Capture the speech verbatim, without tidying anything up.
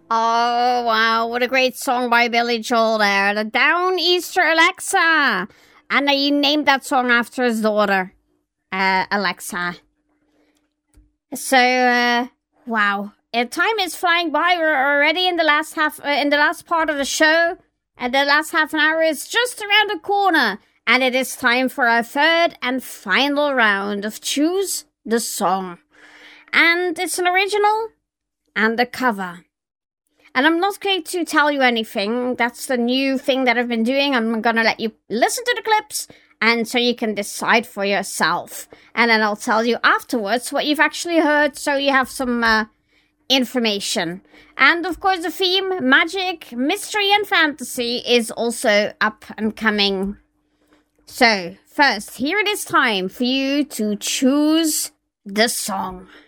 Oh, wow. What a great song by Billy Joel there. The Downeaster Alexa. And he named that song after his daughter, uh, Alexa. So, uh, wow. Uh, time is flying by. We're already in the last half, uh, in the last part of the show. And the last half an hour is just around the corner. And it is time for our third and final round of Choose the Song. And it's an original and a cover. And I'm not going to tell you anything. That's the new thing that I've been doing. I'm going to let you listen to the clips, and so you can decide for yourself. And then I'll tell you afterwards what you've actually heard, so you have some uh, information. And of course, the theme, magic, mystery, and fantasy, is also up and coming. So, first, here it is time for you to choose the song.